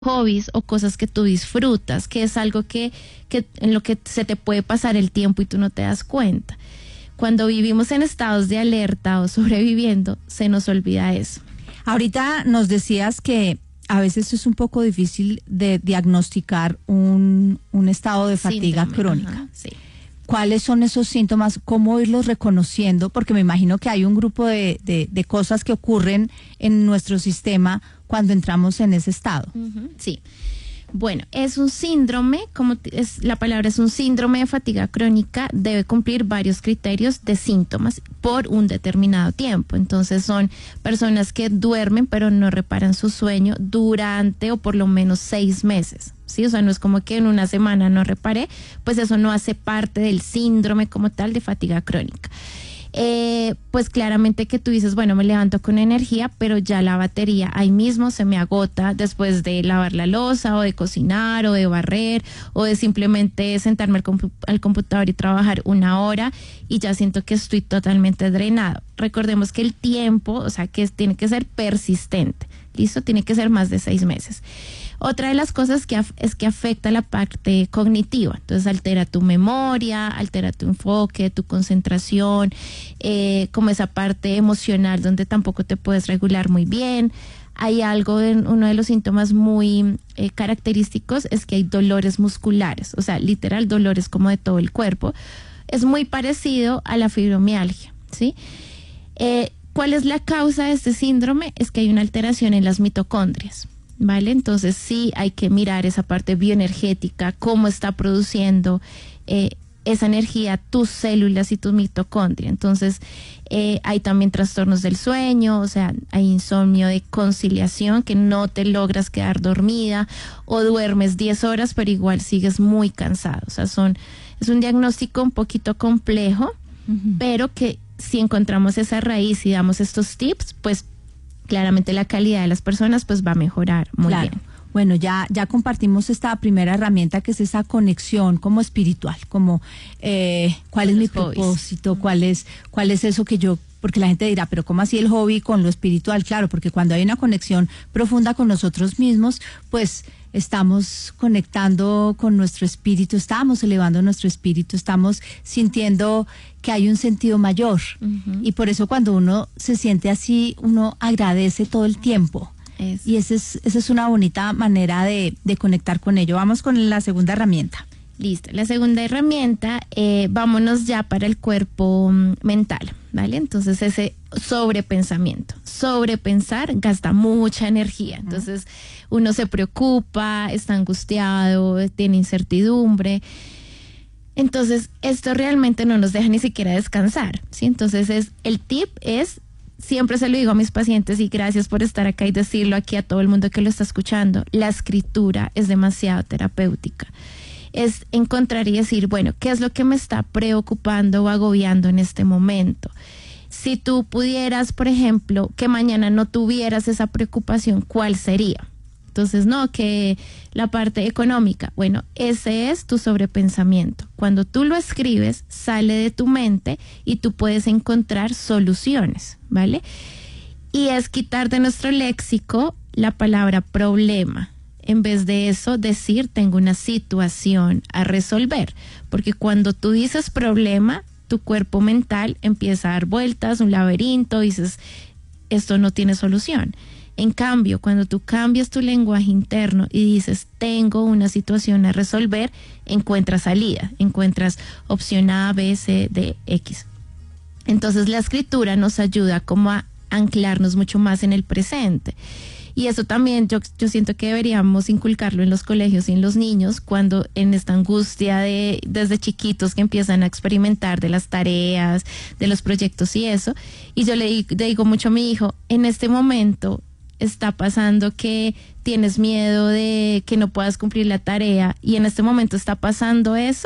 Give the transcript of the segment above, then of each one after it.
hobbies o cosas que tú disfrutas, que es algo que en lo que se te puede pasar el tiempo y tú no te das cuenta. Cuando vivimos en estados de alerta o sobreviviendo, se nos olvida eso. Ahorita nos decías que a veces es un poco difícil de diagnosticar un estado de fatiga crónica. Ajá, sí. ¿Cuáles son esos síntomas? ¿Cómo irlos reconociendo? Porque me imagino que hay un grupo de cosas que ocurren en nuestro sistema cuando entramos en ese estado. Sí. Bueno, es un síndrome, la palabra es un síndrome de fatiga crónica, debe cumplir varios criterios de síntomas por un determinado tiempo. Entonces son personas que duermen pero no reparan su sueño durante o por lo menos 6 meses. ¿Sí? O sea, no es como que en una semana no reparé, pues eso no hace parte del síndrome como tal de fatiga crónica. Pues claramente que tú dices, bueno, me levanto con energía, pero ya la batería ahí mismo se me agota después de lavar la loza o de cocinar o de barrer o de simplemente sentarme al computador y trabajar 1 hora y ya siento que estoy totalmente drenado. Recordemos que el tiempo, o sea, que tiene que ser persistente, ¿listo? Tiene que ser más de 6 meses. Otra de las cosas es que afecta la parte cognitiva, entonces altera tu memoria, altera tu enfoque, tu concentración, como esa parte emocional donde tampoco te puedes regular muy bien. Hay uno de los síntomas muy característicos es que hay dolores musculares, o sea, literal dolores como de todo el cuerpo. Es muy parecido a la fibromialgia, ¿sí? ¿Cuál es la causa de este síndrome? Es que hay una alteración en las mitocondrias. ¿Vale? Entonces sí hay que mirar esa parte bioenergética, cómo está produciendo esa energía tus células y tus mitocondrias. Entonces hay también trastornos del sueño, o sea, hay insomnio de conciliación, que no te logras quedar dormida o duermes 10 horas pero igual sigues muy cansado. O sea, es un diagnóstico un poquito complejo, pero que si encontramos esa raíz y damos estos tips, pues claramente la calidad de las personas pues va a mejorar muy bien. Bueno, ya compartimos esta primera herramienta que es esa conexión como espiritual, como cuál es mi propósito, cuál es eso que yo, porque la gente dirá, pero ¿cómo así el hobby con lo espiritual? Claro, porque cuando hay una conexión profunda con nosotros mismos, pues estamos conectando con nuestro espíritu, estamos elevando nuestro espíritu, estamos sintiendo que hay un sentido mayor. Y por eso cuando uno se siente así, uno agradece todo el tiempo. Y esa es una bonita manera de conectar con ello. Vamos con la segunda herramienta. Listo, la segunda herramienta, vámonos ya para el cuerpo mental, ¿vale? Entonces ese sobrepensamiento. Sobrepensar gasta mucha energía. Entonces uno se preocupa, está angustiado, tiene incertidumbre. Entonces esto realmente no nos deja ni siquiera descansar, ¿sí? Entonces el tip es, siempre se lo digo a mis pacientes y gracias por estar acá y decirlo aquí a todo el mundo que lo está escuchando, la escritura es demasiado terapéutica. Es encontrar y decir, bueno, ¿qué es lo que me está preocupando o agobiando en este momento? Si tú pudieras, por ejemplo, que mañana no tuvieras esa preocupación, ¿cuál sería? Entonces, no, que la parte económica, bueno, ese es tu sobrepensamiento. Cuando tú lo escribes, sale de tu mente y tú puedes encontrar soluciones, ¿vale? Y es quitar de nuestro léxico la palabra problema. En vez de eso, decir, tengo una situación a resolver. Porque cuando tú dices problema, tu cuerpo mental empieza a dar vueltas, un laberinto, dices, esto no tiene solución. En cambio, cuando tú cambias tu lenguaje interno y dices, tengo una situación a resolver, encuentras salida, encuentras opción A, B, C, D, X. Entonces la escritura nos ayuda como a anclarnos mucho más en el presente. Y eso también yo siento que deberíamos inculcarlo en los colegios y en los niños cuando en esta angustia desde chiquitos que empiezan a experimentar de las tareas, de los proyectos y eso. Y yo le digo mucho a mi hijo, en este momento está pasando que tienes miedo de que no puedas cumplir la tarea y en este momento está pasando eso.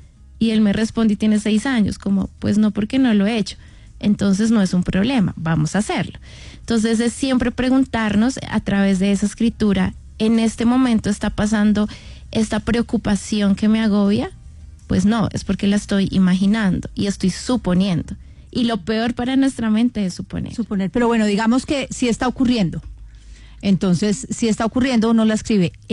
Y él me responde y tiene 6 años, como pues no, porque no lo he hecho. Entonces no es un problema, vamos a hacerlo. Entonces es siempre preguntarnos a través de esa escritura, en este momento está pasando esta preocupación que me agobia, pues no, es porque la estoy imaginando y estoy suponiendo. Y lo peor para nuestra mente es suponer. Pero bueno, digamos que sí está ocurriendo. Entonces, si está ocurriendo, uno la escribe